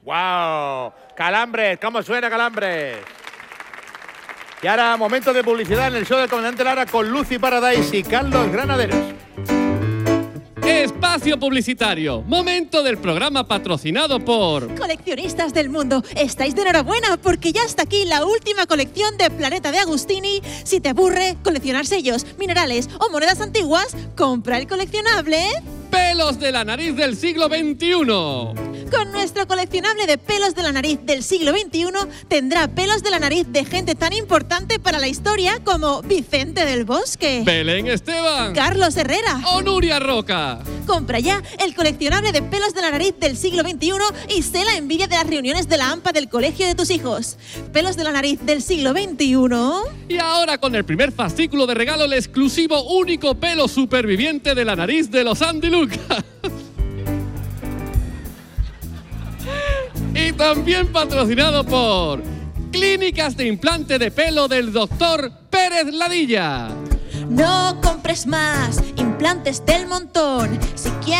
¡Wow! Calambres, ¿cómo suena Calambres? Y ahora, momento de publicidad en el show del Comandante Lara con Lucy Paradise y Carlos Granaderos. Espacio publicitario. Momento del programa patrocinado por... Coleccionistas del mundo, estáis de enhorabuena porque ya está aquí la última colección de Planeta de Agustini. Si te aburre coleccionar sellos, minerales o monedas antiguas, compra el coleccionable Pelos de la nariz del siglo XXI. Con nuestro coleccionable de pelos de la nariz del siglo XXI tendrá pelos de la nariz de gente tan importante para la historia como Vicente del Bosque, Belén Esteban, Carlos Herrera o Nuria Roca. Compra ya el coleccionable de pelos de la nariz del siglo XXI y sé la envidia de las reuniones de la AMPA del colegio de tus hijos. Pelos de la nariz del siglo XXI. Y ahora con el primer fascículo de regalo, el exclusivo único pelo superviviente de la nariz de los Andy Lucas. Y también patrocinado por Clínicas de Implante de Pelo del Dr. Pérez Ladilla. No compres más implantes del montón. Si quieres